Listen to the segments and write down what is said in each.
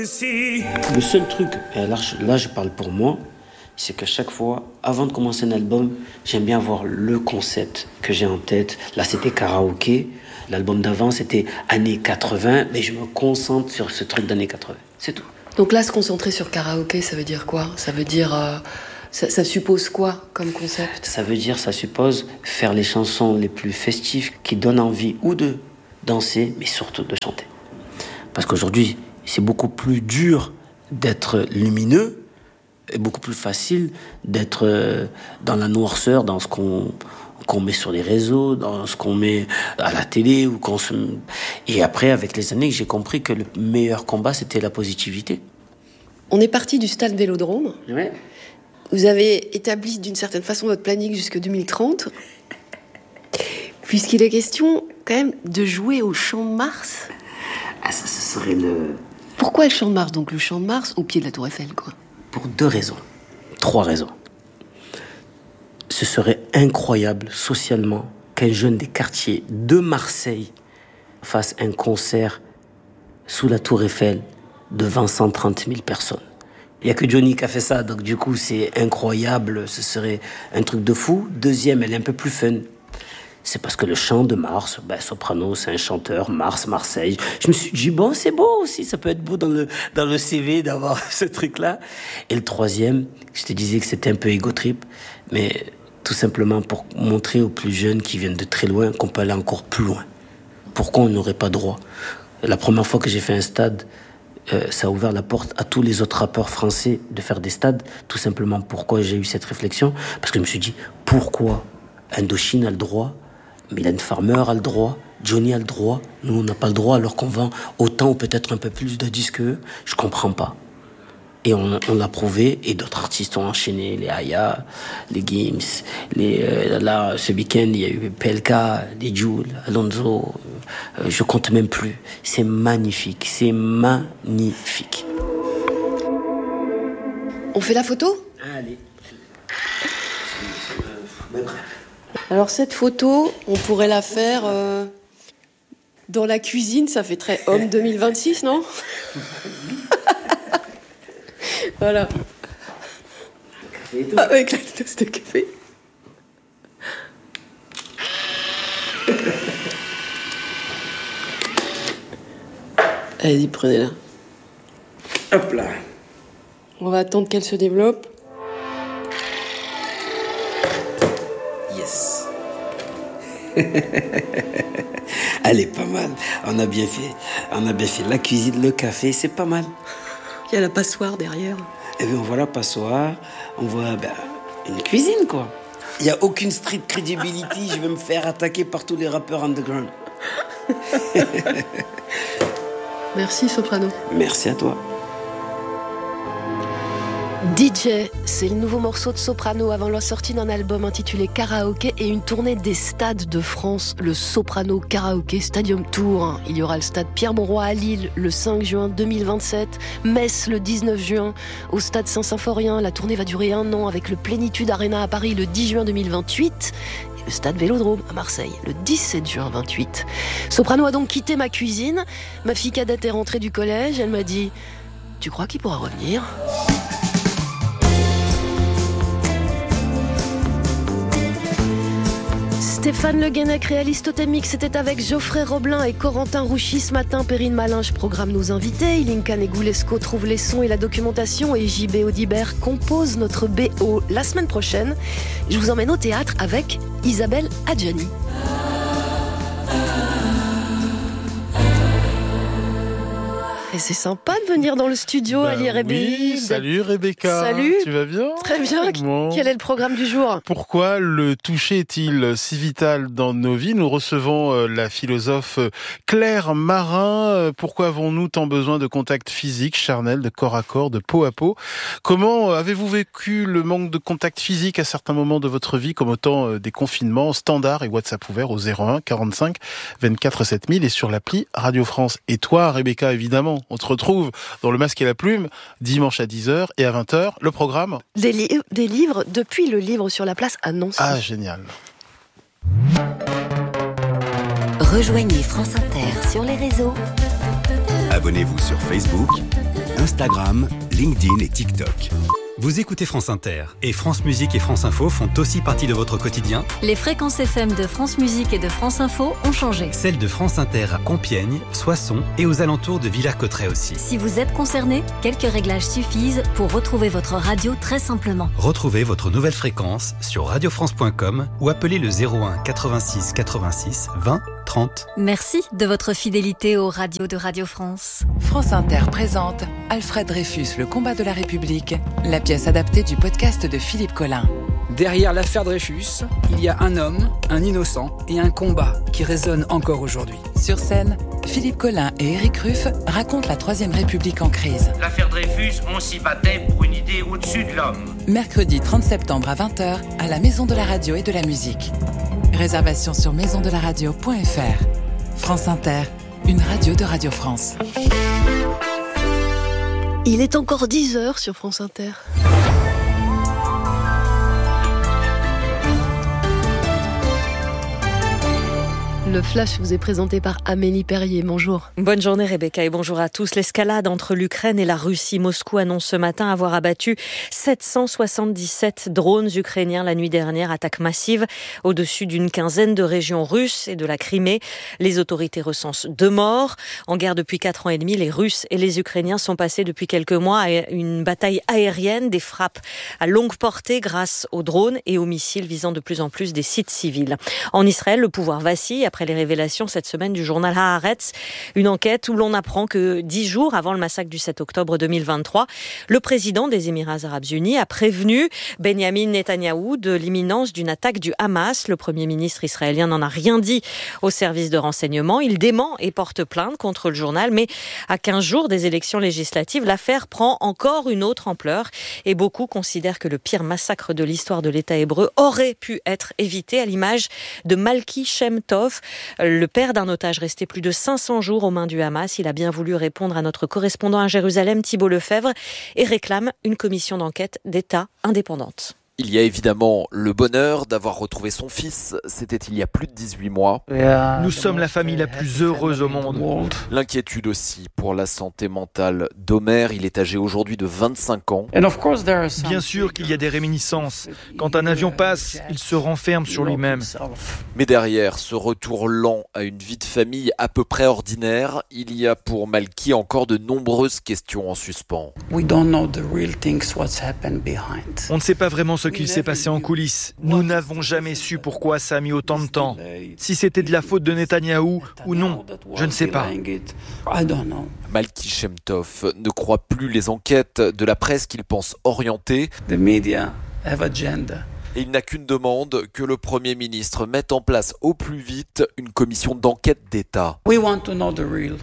Le seul truc, et là je parle pour moi, c'est qu'à chaque fois, avant de commencer un album, j'aime bien avoir le concept que j'ai en tête. Là, c'était karaoké. L'album d'avant, c'était années 80, mais je me concentre sur ce truc d'années 80. C'est tout. Donc là, se concentrer sur karaoké, ça veut dire quoi ? Ça veut dire... ça suppose quoi comme concept ? Ça suppose faire les chansons les plus festives qui donnent envie ou de danser, mais surtout de chanter. Parce qu'aujourd'hui, c'est beaucoup plus dur d'être lumineux et beaucoup plus facile d'être dans la noirceur, dans ce qu'on met sur les réseaux, dans ce qu'on met à la télé. Et après, avec les années, j'ai compris que le meilleur combat, c'était la positivité. On est parti du stade Vélodrome. Ouais. Vous avez établi d'une certaine façon votre planning jusqu'en 2030, puisqu'il est question quand même de jouer au Champ de Mars. Ah, ça, ce serait le... Pourquoi le Champ de Mars ? Donc le Champ de Mars au pied de la Tour Eiffel, quoi. Pour 2 raisons. 3 raisons. Ce serait incroyable socialement qu'un jeune des quartiers de Marseille fasse un concert sous la Tour Eiffel devant 130 000 personnes. Il n'y a que Johnny qui a fait ça, donc du coup c'est incroyable, ce serait un truc de fou. Deuxième, elle est un peu plus fun. C'est parce que le Champ de Mars, Soprano, c'est un chanteur, Mars, Marseille. Je me suis dit, bon, c'est beau aussi, ça peut être beau dans le CV d'avoir ce truc-là. Et le troisième, je te disais que c'était un peu ego trip, mais tout simplement pour montrer aux plus jeunes qui viennent de très loin qu'on peut aller encore plus loin. Pourquoi on n'aurait pas droit ? La première fois que j'ai fait un stade, ça a ouvert la porte à tous les autres rappeurs français de faire des stades. Tout simplement, pourquoi j'ai eu cette réflexion ? Parce que je me suis dit, pourquoi Indochine a le droit ? Mylène Farmer a le droit, Johnny a le droit, nous on n'a pas le droit alors qu'on vend autant ou peut-être un peu plus de disques qu'eux. Je comprends pas. Et on l'a prouvé, et d'autres artistes ont enchaîné, les Aya, les Gims, là ce week-end il y a eu PLK, les Jul, Alonso, je compte même plus. C'est magnifique, c'est magnifique. On fait la photo ? Allez. Alors cette photo, on pourrait la faire dans la cuisine, ça fait très homme 2026, non ? Voilà. Avec la tasse de café. Allez-y, prenez-la. Hop là. On va attendre qu'elle se développe. Yes. Elle est pas mal. On a bien fait la cuisine, le café, c'est pas mal. Il y a la passoire derrière. Et bien on voit la passoire, on voit une cuisine quoi. Il n'y a aucune street credibility, je vais me faire attaquer par tous les rappeurs underground. Merci Soprano. Merci à toi. DJ, c'est le nouveau morceau de Soprano avant la sortie d'un album intitulé Karaoké et une tournée des stades de France, le Soprano Karaoké Stadium Tour. Il y aura le stade Pierre-Mauroy à Lille le 5 juin 2027, Metz le 19 juin, au stade Saint-Symphorien. La tournée va durer 1 an avec le Plénitude Arena à Paris le 10 juin 2028 et le stade Vélodrome à Marseille le 17 juin 28. Soprano a donc quitté ma cuisine. Ma fille cadette est rentrée du collège. Elle m'a dit « Tu crois qu'il pourra revenir ?» Stéphane Le Guenec réalise Totemix, c'était avec Geoffrey Roblin et Corentin Rouchy ce matin. Perrine Malinge programme nos invités. Ilinka Negulesco trouve les sons et la documentation. Et JB Audibert compose notre BO. La semaine prochaine, je vous emmène au théâtre avec Isabelle Adjani. Et c'est sympa de venir dans le studio, Ali Rebi. Oui, salut Rebecca. Salut. Tu vas bien ? Très bien. Bon. Quel est le programme du jour ? Pourquoi le toucher est-il si vital dans nos vies ? Nous recevons la philosophe Claire Marin. Pourquoi avons-nous tant besoin de contact physique, charnel, de corps à corps, de peau à peau ? Comment avez-vous vécu le manque de contact physique à certains moments de votre vie, comme au temps des confinements, standard et WhatsApp ouvert au 01 45 24 7000 et sur l'appli Radio France. Et toi, Rebecca, évidemment, on te retrouve dans Le Masque et la Plume, dimanche à 10h et à 20h. Le programme ? Des livres, depuis le livre sur la place à Nancy. Ah, génial. Rejoignez France Inter sur les réseaux. Abonnez-vous sur Facebook, Instagram, LinkedIn et TikTok. Vous écoutez France Inter et France Musique et France Info font aussi partie de votre quotidien. Les fréquences FM de France Musique et de France Info ont changé. Celles de France Inter à Compiègne, Soissons et aux alentours de Villers-Cotterêts aussi. Si vous êtes concerné, quelques réglages suffisent pour retrouver votre radio très simplement. Retrouvez votre nouvelle fréquence sur radiofrance.com ou appelez le 01 86 86 20 30. Merci de votre fidélité aux radios de Radio France. France Inter présente Alfred Dreyfus, le combat de la République, la pièce adaptée du podcast de Philippe Collin. Derrière l'affaire Dreyfus, il y a un homme, un innocent et un combat qui résonne encore aujourd'hui. Sur scène, Philippe Collin et Éric Ruff racontent la Troisième République en crise. L'affaire Dreyfus, on s'y battait pour une idée au-dessus de l'homme. Mercredi 30 septembre à 20h à la Maison de la Radio et de la Musique. Réservation sur maisondelaradio.fr. France Inter, une radio de Radio France. Il est encore 10h sur France Inter. Le Flash vous est présenté par Amélie Perrier. Bonjour. Bonne journée Rebecca et bonjour à tous. L'escalade entre l'Ukraine et la Russie. Moscou annonce ce matin avoir abattu 777 drones ukrainiens la nuit dernière. Attaque massive au-dessus d'une quinzaine de régions russes et de la Crimée. Les autorités recensent 2 morts. En guerre depuis 4 ans et demi, les Russes et les Ukrainiens sont passés depuis quelques mois à une bataille aérienne, des frappes à longue portée grâce aux drones et aux missiles visant de plus en plus des sites civils. En Israël, le pouvoir vacille après les révélations cette semaine du journal Haaretz, une enquête où l'on apprend que 10 jours avant le massacre du 7 octobre 2023, le président des Émirats arabes unis a prévenu Benyamin Netanyahou de l'imminence d'une attaque du Hamas. Le premier ministre israélien n'en a rien dit au service de renseignement. Il dément et porte plainte contre le journal, mais à 15 jours des élections législatives, l'affaire prend encore une autre ampleur et beaucoup considèrent que le pire massacre de l'histoire de l'État hébreu aurait pu être évité, à l'image de Malki Shem Tov, le père d'un otage resté plus de 500 jours aux mains du Hamas. Il a bien voulu répondre à notre correspondant à Jérusalem, Thibault Lefebvre, et réclame une commission d'enquête d'État indépendante. Il y a évidemment le bonheur d'avoir retrouvé son fils. C'était il y a plus de 18 mois. Nous sommes la famille la plus heureuse au monde. L'inquiétude aussi pour la santé mentale d'Omer. Il est âgé aujourd'hui de 25 ans. Bien sûr qu'il y a des réminiscences. Quand un avion passe, il se renferme sur lui-même. Mais derrière ce retour lent à une vie de famille à peu près ordinaire, il y a pour Malki encore de nombreuses questions en suspens. On ne sait pas vraiment ce qu'il s'est passé en coulisses. Nous n'avons jamais su pourquoi ça a mis autant de temps. Si c'était de la faute de Netanyahou ou non, je ne sais pas. Malki Shem Tov ne croit plus les enquêtes de la presse qu'il pense orientées. Et il n'a qu'une demande, que le Premier ministre mette en place au plus vite une commission d'enquête d'État. On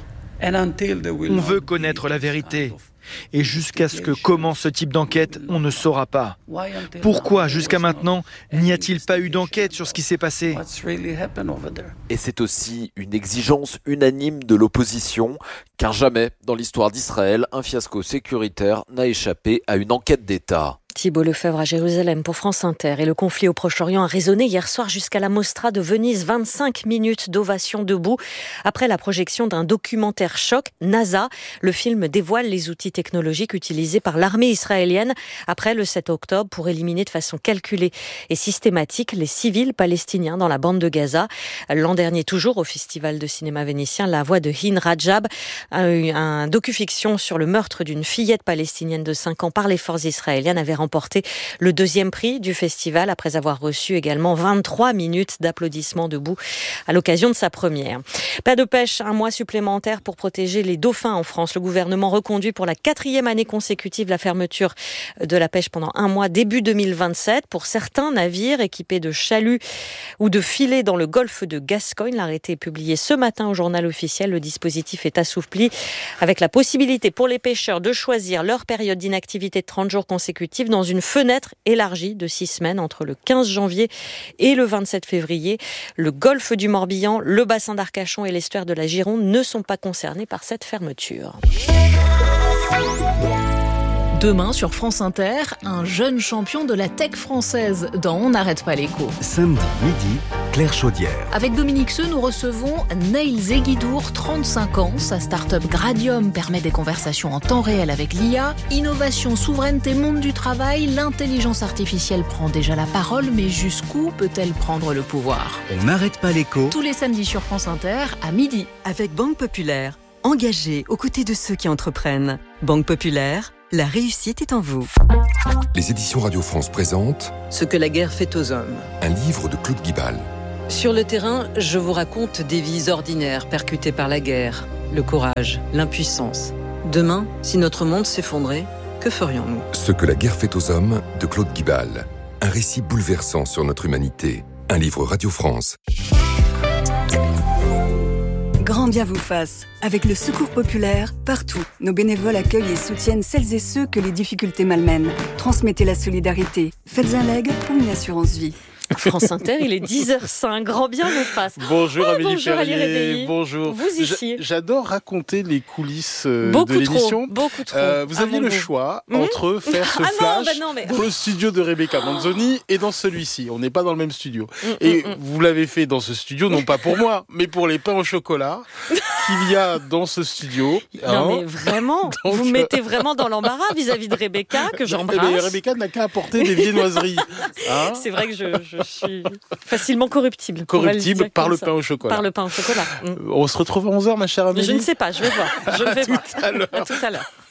veut connaître la vérité. Et jusqu'à ce que commence ce type d'enquête, on ne saura pas. Pourquoi, jusqu'à maintenant, n'y a-t-il pas eu d'enquête sur ce qui s'est passé ? Et c'est aussi une exigence unanime de l'opposition, car jamais, dans l'histoire d'Israël, un fiasco sécuritaire n'a échappé à une enquête d'État. Thibault Lefebvre à Jérusalem pour France Inter. Et le conflit au Proche-Orient a résonné hier soir jusqu'à la Mostra de Venise. 25 minutes d'ovation debout après la projection d'un documentaire choc. NASA, le film dévoile les outils technologiques utilisés par l'armée israélienne après le 7 octobre pour éliminer de façon calculée et systématique les civils palestiniens dans la bande de Gaza. L'an dernier, toujours au Festival de cinéma vénitien, La Voix de Hin Rajab, un docu-fiction sur le meurtre d'une fillette palestinienne de 5 ans par les forces israéliennes, avait remporté le 2e prix du festival après avoir reçu également 23 minutes d'applaudissements debout à l'occasion de sa première. Pas de pêche, un mois supplémentaire pour protéger les dauphins en France. Le gouvernement reconduit pour la 4e année consécutive la fermeture de la pêche pendant un mois début 2027 pour certains navires équipés de chaluts ou de filets dans le golfe de Gascogne. L'arrêté est publié ce matin au journal officiel. Le dispositif est assoupli avec la possibilité pour les pêcheurs de choisir leur période d'inactivité de 30 jours consécutifs dans une fenêtre élargie de 6 semaines entre le 15 janvier et le 27 février. Le golfe du Morbihan, le bassin d'Arcachon et l'estuaire de la Gironde ne sont pas concernés par cette fermeture. Demain sur France Inter, un jeune champion de la tech française dans On n'arrête pas l'écho. Samedi midi, Claire Chaudière. Avec Dominique Seux, nous recevons Neil Zeguidour, 35 ans. Sa start-up Gradium permet des conversations en temps réel avec l'IA. Innovation, souveraineté, monde du travail, l'intelligence artificielle prend déjà la parole, mais jusqu'où peut-elle prendre le pouvoir ? On n'arrête pas l'écho. Tous les samedis sur France Inter, à midi. Avec Banque Populaire, engagée aux côtés de ceux qui entreprennent. Banque Populaire, la réussite est en vous. Les éditions Radio France présentent Ce que la guerre fait aux hommes. Un livre de Claude Guibal. Sur le terrain, je vous raconte des vies ordinaires percutées par la guerre, le courage, l'impuissance. Demain, si notre monde s'effondrait, que ferions-nous ? Ce que la guerre fait aux hommes de Claude Guibal. Un récit bouleversant sur notre humanité. Un livre Radio France. Grand bien vous fasse. Avec le Secours populaire, partout, nos bénévoles accueillent et soutiennent celles et ceux que les difficultés malmènent. Transmettez la solidarité. Faites un leg pour une assurance vie. France Inter, il est 10h05. Grand bien vous fasse. Bonjour Amélie bonjour Perrier. Bonjour. Vous ici. J'adore raconter les coulisses de l'émission. Beaucoup trop. Vous aviez le choix entre faire ce flash dans le studio de Rebecca Manzoni et dans celui-ci. On n'est pas dans le même studio. Et vous l'avez fait dans ce studio, non pas pour moi, mais pour les pains au chocolat qu'il y a dans ce studio. Non mais vraiment, donc, vous me mettez vraiment dans l'embarras vis-à-vis de Rebecca, que j'embrasse. Mais Rebecca n'a qu'à apporter des viennoiseries. C'est vrai que je suis facilement corruptible. Corruptible par le pain au chocolat. Par le pain au chocolat. On se retrouve à 11h, ma chère Amélie. Je ne sais pas, je vais voir. À tout à l'heure. À tout à l'heure.